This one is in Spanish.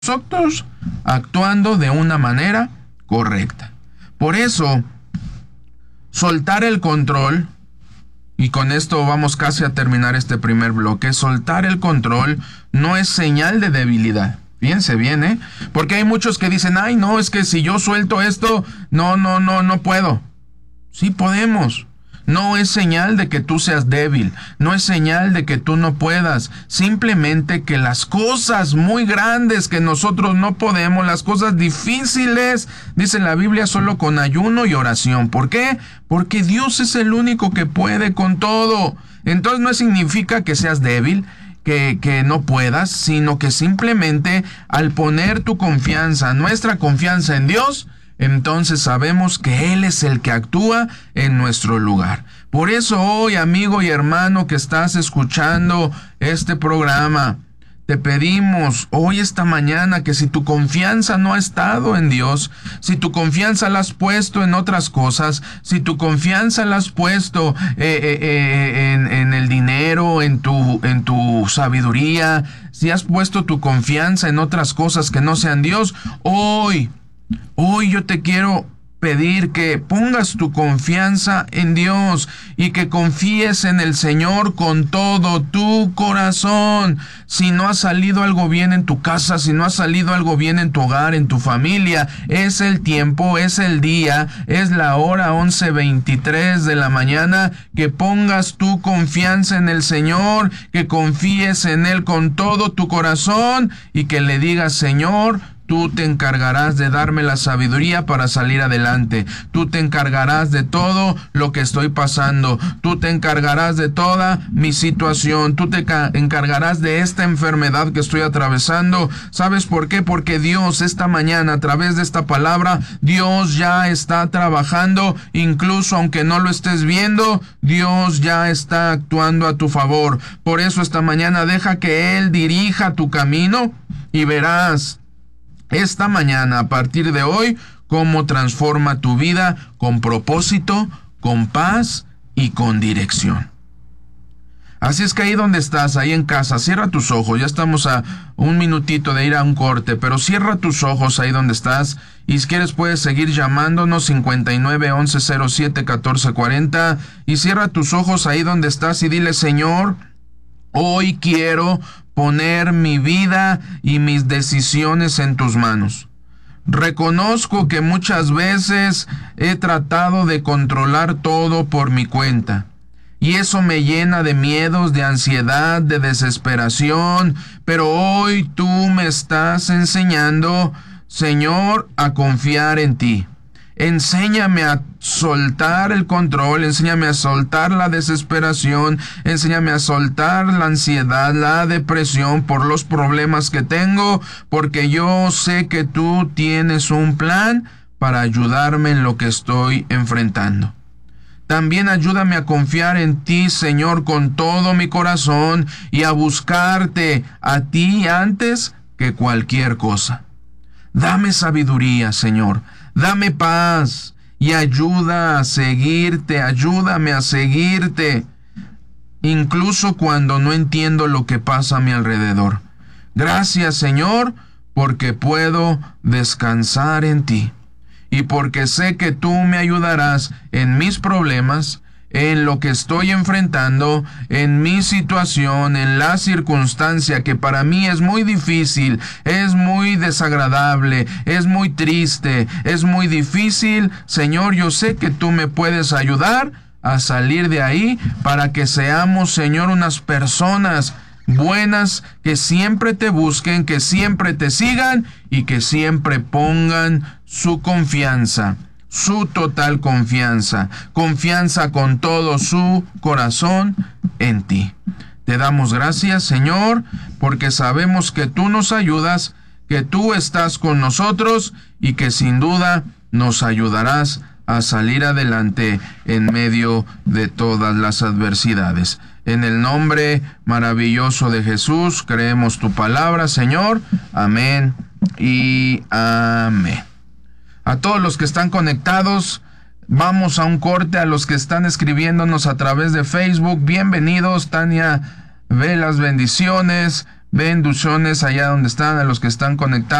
nosotros actuando de una manera correcta. Por eso, soltar el control, y con esto vamos casi a terminar este primer bloque, soltar el control no es señal de debilidad. Fíjense bien, ¿eh? Porque hay muchos que dicen, ay, no, es que si yo suelto esto, no puedo. Sí podemos. No es señal de que tú seas débil, no es señal de que tú no puedas, simplemente que las cosas muy grandes que nosotros no podemos, las cosas difíciles, dice la Biblia, solo con ayuno y oración. ¿Por qué? Porque Dios es el único que puede con todo. Entonces no significa que seas débil, que no puedas, sino que simplemente al poner tu confianza, nuestra confianza en Dios, entonces sabemos que Él es el que actúa en nuestro lugar. Por eso hoy, amigo y hermano que estás escuchando este programa, te pedimos hoy, esta mañana, que si tu confianza no ha estado en Dios, si tu confianza la has puesto en otras cosas, si tu confianza la has puesto en el dinero, en tu sabiduría, si has puesto tu confianza en otras cosas que no sean Dios, hoy yo te quiero pedir que pongas tu confianza en Dios y que confíes en el Señor con todo tu corazón. Si no ha salido algo bien en tu casa, si no ha salido algo bien en tu hogar, en tu familia, es el tiempo, es el día, es la hora 11:23 de la mañana, que pongas tu confianza en el Señor, que confíes en Él con todo tu corazón y que le digas, Señor, tú te encargarás de darme la sabiduría para salir adelante. Tú te encargarás de todo lo que estoy pasando. Tú te encargarás de toda mi situación. Tú te encargarás de esta enfermedad que estoy atravesando. ¿Sabes por qué? Porque Dios esta mañana, a través de esta palabra, Dios ya está trabajando. Incluso aunque no lo estés viendo, Dios ya está actuando a tu favor. Por eso esta mañana deja que Él dirija tu camino y verás esta mañana, a partir de hoy, cómo transforma tu vida con propósito, con paz y con dirección. Así es que ahí donde estás, ahí en casa, cierra tus ojos. Ya estamos a un minutito de ir a un corte, pero cierra tus ojos ahí donde estás. Y si quieres puedes seguir llamándonos 59 11 07 14 40. Y cierra tus ojos ahí donde estás y dile, Señor, hoy quiero poner mi vida y mis decisiones en tus manos. Reconozco que muchas veces he tratado de controlar todo por mi cuenta. Y eso me llena de miedos, de ansiedad, de desesperación. Pero hoy tú me estás enseñando, Señor, a confiar en ti. Enséñame a soltar el control, enséñame a soltar la desesperación, enséñame a soltar la ansiedad, la depresión por los problemas que tengo, porque yo sé que tú tienes un plan para ayudarme en lo que estoy enfrentando. También ayúdame a confiar en ti, Señor, con todo mi corazón y a buscarte a ti antes que cualquier cosa. Dame sabiduría, Señor. Dame paz y ayuda a seguirte, ayúdame a seguirte, incluso cuando no entiendo lo que pasa a mi alrededor. Gracias, Señor, porque puedo descansar en ti y porque sé que tú me ayudarás en mis problemas, en lo que estoy enfrentando, en mi situación, en la circunstancia que para mí es muy difícil, es muy desagradable, es muy triste, es muy difícil. Señor, yo sé que tú me puedes ayudar a salir de ahí para que seamos, Señor, unas personas buenas que siempre te busquen, que siempre te sigan y que siempre pongan su confianza, su total confianza con todo su corazón en ti. Te damos gracias, Señor, porque sabemos que tú nos ayudas, que tú estás con nosotros y que sin duda nos ayudarás a salir adelante en medio de todas las adversidades. En el nombre maravilloso de Jesús, creemos tu palabra, Señor. Amén y amén. A todos los que están conectados, vamos a un corte. A los que están escribiéndonos a través de Facebook, bienvenidos. Tania, ve las bendiciones. Bendiciones allá donde están, a los que están conectados.